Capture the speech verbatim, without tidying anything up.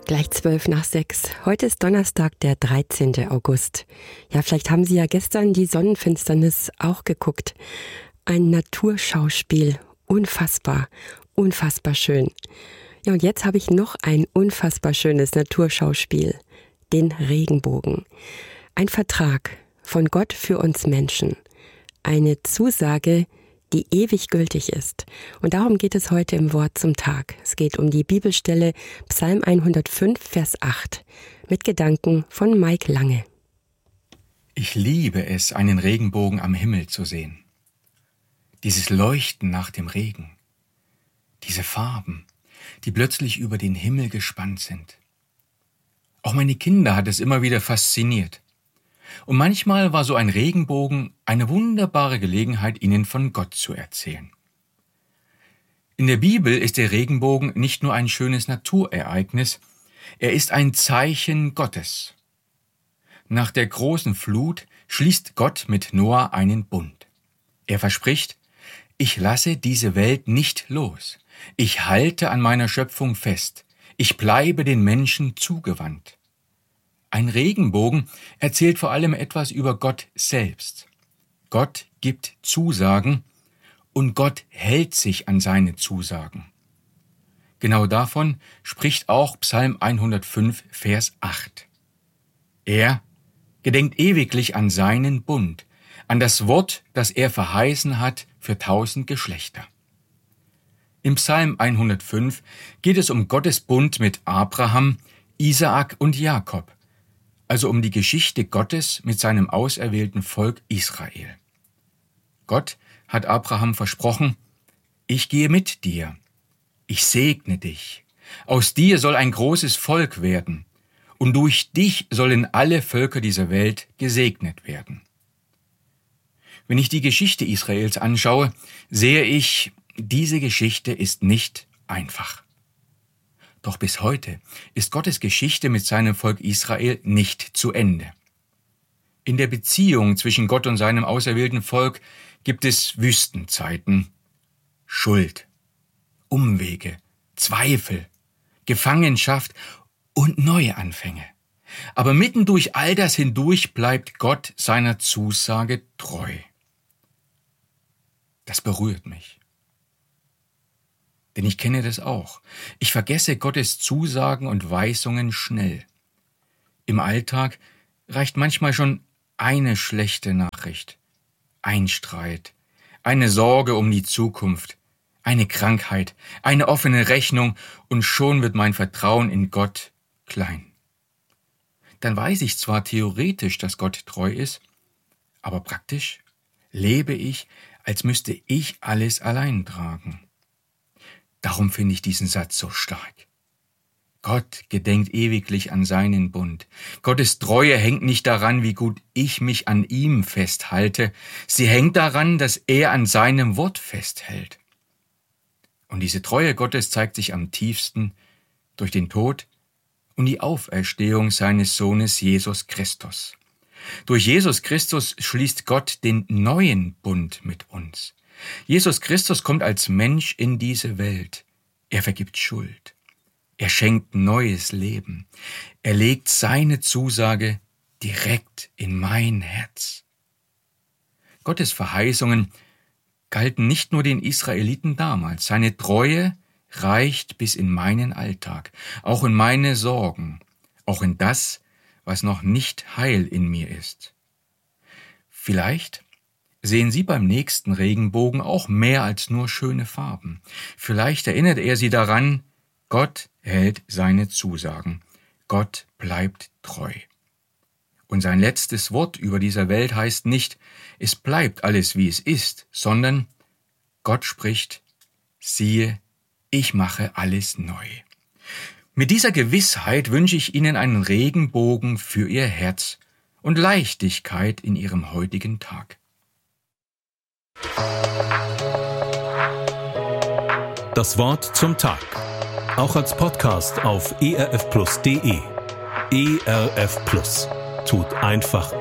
Gleich zwölf nach sechs. Heute ist Donnerstag, der dreizehnten August. Ja, vielleicht haben Sie ja gestern die Sonnenfinsternis auch geguckt. Ein Naturschauspiel. Unfassbar, unfassbar schön. Ja, und jetzt habe ich noch ein unfassbar schönes Naturschauspiel. Den Regenbogen. Ein Vertrag von Gott für uns Menschen. Eine Zusage, die ewig gültig ist. Und darum geht es heute im Wort zum Tag. Es geht um die Bibelstelle Psalm hundertfünf, Vers acht. Mit Gedanken von Mike Lange. Ich liebe es, einen Regenbogen am Himmel zu sehen. Dieses Leuchten nach dem Regen. Diese Farben, die plötzlich über den Himmel gespannt sind. Auch meine Kinder hat es immer wieder fasziniert. Und manchmal war so ein Regenbogen eine wunderbare Gelegenheit, ihnen von Gott zu erzählen. In der Bibel ist der Regenbogen nicht nur ein schönes Naturereignis, er ist ein Zeichen Gottes. Nach der großen Flut schließt Gott mit Noah einen Bund. Er verspricht: Ich lasse diese Welt nicht los. Ich halte an meiner Schöpfung fest. Ich bleibe den Menschen zugewandt. Ein Regenbogen erzählt vor allem etwas über Gott selbst. Gott gibt Zusagen und Gott hält sich an seine Zusagen. Genau davon spricht auch Psalm hundertfünf, Vers acht. Er gedenkt ewiglich an seinen Bund, an das Wort, das er verheißen hat für tausend Geschlechter. Im Psalm hundertfünf geht es um Gottes Bund mit Abraham, Isaak und Jakob, also um die Geschichte Gottes mit seinem auserwählten Volk Israel. Gott hat Abraham versprochen: Ich gehe mit dir, ich segne dich, aus dir soll ein großes Volk werden, und durch dich sollen alle Völker dieser Welt gesegnet werden. Wenn ich die Geschichte Israels anschaue, sehe ich, diese Geschichte ist nicht einfach. Doch bis heute ist Gottes Geschichte mit seinem Volk Israel nicht zu Ende. In der Beziehung zwischen Gott und seinem auserwählten Volk gibt es Wüstenzeiten, Schuld, Umwege, Zweifel, Gefangenschaft und neue Anfänge. Aber mitten durch all das hindurch bleibt Gott seiner Zusage treu. Das berührt mich. Denn ich kenne das auch. Ich vergesse Gottes Zusagen und Weisungen schnell. Im Alltag reicht manchmal schon eine schlechte Nachricht, ein Streit, eine Sorge um die Zukunft, eine Krankheit, eine offene Rechnung, und schon wird mein Vertrauen in Gott klein. Dann weiß ich zwar theoretisch, dass Gott treu ist, aber praktisch lebe ich, als müsste ich alles allein tragen. Darum finde ich diesen Satz so stark. Gott gedenkt ewiglich an seinen Bund. Gottes Treue hängt nicht daran, wie gut ich mich an ihm festhalte. Sie hängt daran, dass er an seinem Wort festhält. Und diese Treue Gottes zeigt sich am tiefsten durch den Tod und die Auferstehung seines Sohnes Jesus Christus. Durch Jesus Christus schließt Gott den neuen Bund mit uns. Jesus Christus kommt als Mensch in diese Welt. Er vergibt Schuld. Er schenkt neues Leben. Er legt seine Zusage direkt in mein Herz. Gottes Verheißungen galten nicht nur den Israeliten damals. Seine Treue reicht bis in meinen Alltag, auch in meine Sorgen, auch in das, was noch nicht heil in mir ist. Vielleicht sehen Sie beim nächsten Regenbogen auch mehr als nur schöne Farben. Vielleicht erinnert er Sie daran, Gott hält seine Zusagen. Gott bleibt treu. Und sein letztes Wort über dieser Welt heißt nicht: Es bleibt alles, wie es ist, sondern Gott spricht: Siehe, ich mache alles neu. Mit dieser Gewissheit wünsche ich Ihnen einen Regenbogen für Ihr Herz und Leichtigkeit in Ihrem heutigen Tag. Das Wort zum Tag. Auch als Podcast auf e r f plus punkt d e. E R F Plus. Tut einfach